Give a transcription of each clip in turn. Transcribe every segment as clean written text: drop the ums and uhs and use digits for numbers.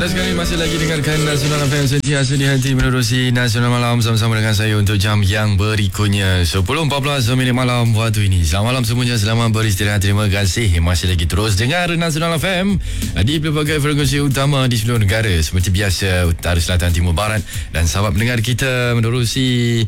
Anda sekali masih lagi dengarkan Nasional FM sentiasa di hati menerusi Nasional Malam sama-sama dengan saya untuk jam yang berikutnya 10.14 malam waktu ini. Selamat malam semuanya, selamat beristirahat. Terima kasih masih lagi terus dengar Nasional FM di pelbagai frekuensi utama di seluruh negara seperti biasa, utara, selatan, timur, barat. Dan sahabat pendengar kita menerusi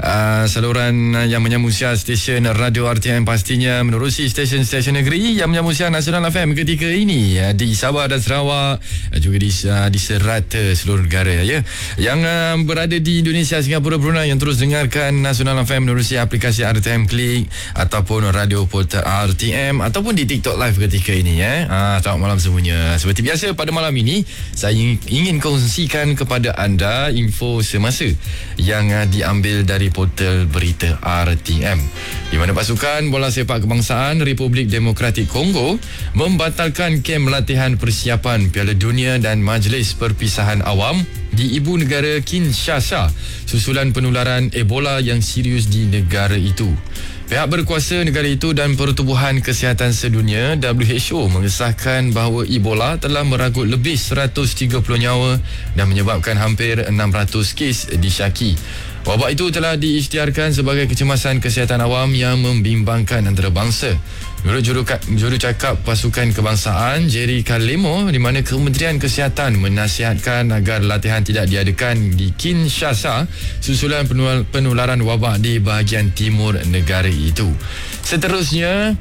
saluran yang menyambung siar stesen Radio RTM, pastinya menerusi stesen-stesen negeri yang menyambung siar Nasional FM ketika ini di Sabah dan Sarawak, juga di serata seluruh negara ya. Yang berada di Indonesia, Singapura, Brunei yang terus dengarkan Nasional FM menerusi aplikasi RTM Klik ataupun radio portal RTM ataupun di TikTok Live ketika ini ya. Selamat malam semuanya. Seperti biasa pada malam ini saya ingin kongsikan kepada anda info semasa yang diambil dari portal berita RTM, di mana pasukan bola sepak kebangsaan Republik Demokratik Kongo membatalkan kem latihan persiapan Piala Dunia dan Majlis Perpisahan Awam di ibu negara Kinshasa susulan penularan Ebola yang serius di negara itu. Pihak berkuasa negara itu dan Pertubuhan Kesihatan Sedunia WHO mengesahkan bahawa Ebola telah meragut lebih 130 nyawa dan menyebabkan hampir 600 kes disyaki. Wabak itu telah diisytiharkan sebagai kecemasan kesihatan awam yang membimbangkan antarabangsa. Menurut jurucakap pasukan kebangsaan Jerry Kalemo, di mana Kementerian Kesihatan menasihatkan agar latihan tidak diadakan di Kinshasa susulan penularan wabak di bahagian timur negara itu. Seterusnya,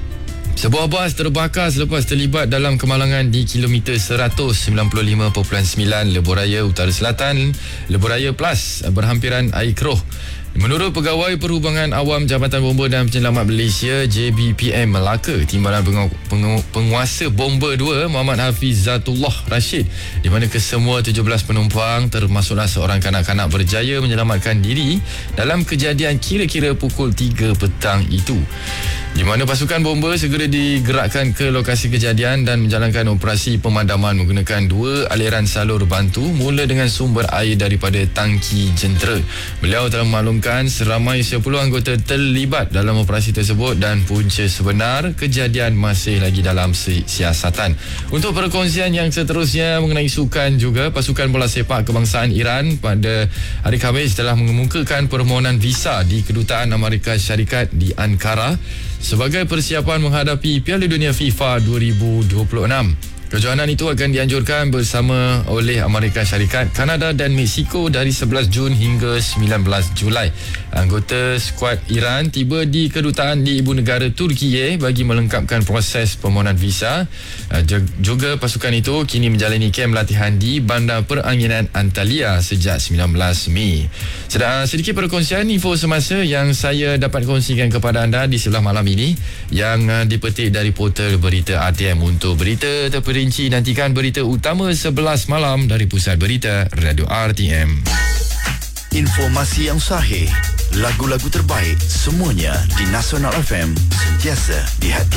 sebuah bas terbakar selepas terlibat dalam kemalangan di kilometer 195.9 Lebuhraya Utara Selatan, Lebuhraya Plus, berhampiran Air Keroh. Menurut Pegawai Perhubungan Awam Jabatan Bomba dan Penyelamat Malaysia JBPM Melaka, Timbalan Penguasa Bomba 2 Muhammad Hafizatullah Rashid, di mana kesemua 17 penumpang termasuklah seorang kanak-kanak berjaya menyelamatkan diri dalam kejadian kira-kira pukul 3 petang itu, di mana pasukan bomba segera digerakkan ke lokasi kejadian dan menjalankan operasi pemadaman menggunakan 2 aliran salur bantu, mula dengan sumber air daripada tangki jentera. Beliau telah memaklumkan seramai 10 anggota terlibat dalam operasi tersebut dan punca sebenar kejadian masih lagi dalam siasatan. Untuk perkongsian yang seterusnya mengenai sukan juga, pasukan bola sepak kebangsaan Iran pada hari Khamis telah mengemukakan permohonan visa di Kedutaan Amerika Syarikat di Ankara sebagai persiapan menghadapi Piala Dunia FIFA 2026. Kejohanan itu akan dianjurkan bersama oleh Amerika Syarikat, Kanada dan Mexico dari 11 Jun hingga 19 Julai. Anggota skuad Iran tiba di kedutaan di ibu negara Turkiye bagi melengkapkan proses permohonan visa. Juga pasukan itu kini menjalani kem latihan di Bandar Peranginan Antalya sejak 19 Mei. Sedikit perkongsian info semasa yang saya dapat kongsikan kepada anda di sebelah malam ini yang dipetik dari portal berita RTM. Untuk berita terperinci, nantikan berita utama 11 malam dari Pusat Berita Radio RTM. Informasi yang sahih, lagu-lagu terbaik, semuanya di Nasional FM, sentiasa di hati.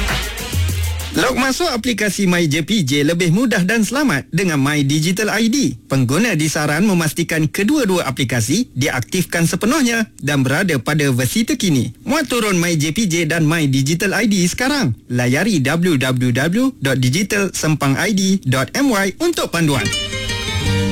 Log masuk aplikasi MyJPJ lebih mudah dan selamat dengan My Digital ID. Pengguna disaran memastikan kedua-dua aplikasi diaktifkan sepenuhnya dan berada pada versi terkini. Muat turun MyJPJ dan My Digital ID sekarang. Layari www.digitalsempangid.my untuk panduan.